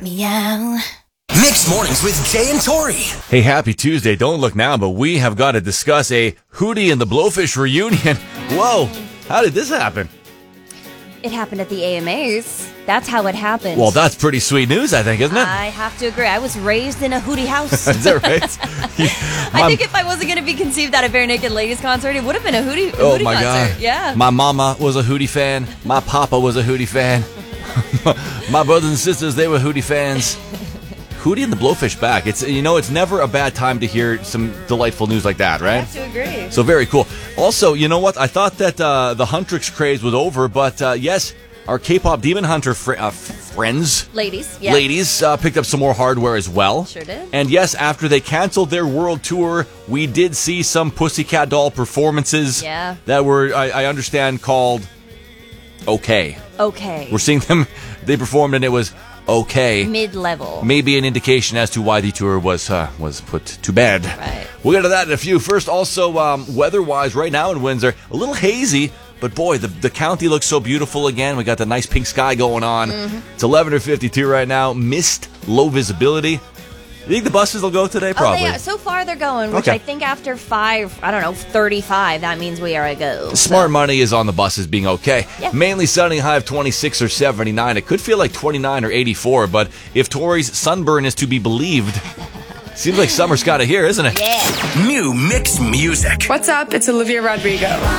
Meow. Mixed Mornings with Jay and Tori. Hey, happy Tuesday. Don't look now, but we have got to discuss a Hootie and the Blowfish reunion. Whoa, how did this happen? It happened at the AMAs. That's how it happened. Well, that's pretty sweet news, I think, isn't it? I have to agree. I was raised in a Hootie house. Is that right? I think if I wasn't going to be conceived at a Bare Naked Ladies concert, it would have been a Hootie, Oh Hootie my concert. God. Yeah. My mama was a Hootie fan. My papa was a Hootie fan. My brothers and sisters, they were Hootie fans. Hootie and the Blowfish back. It's never a bad time to hear some delightful news like that, right? I have to agree. So very cool. Also, you know what? I thought that the Huntrix craze was over, but yes, our K-pop Demon Hunter friends, Ladies, yeah. ladies, picked up some more hardware as well. Sure did. And yes, after they canceled their world tour, we did see some Pussycat Doll performances that were, I understand, called okay. Okay. We're seeing them, they performed and it was okay. Mid-level. Maybe an indication as to why the tour was put to bed. Right. We'll get to that in a few. First, also, weather-wise, right now in Windsor, a little hazy, but boy, the county looks so beautiful again. We got the nice pink sky going on. Mm-hmm. It's 11:52 right now. Mist, low visibility. You think the buses will go today? Probably. Oh, so far they're going, which Okay. I think after 35, that means we are a go. Smart money is on the buses being okay. Yeah. Mainly sunny, high of 26 or 79. It could feel like 29 or 84, but if Tori's sunburn is to be believed, seems like summer's got to here, isn't it? Yeah. New mixed music. What's up? It's Olivia Rodrigo.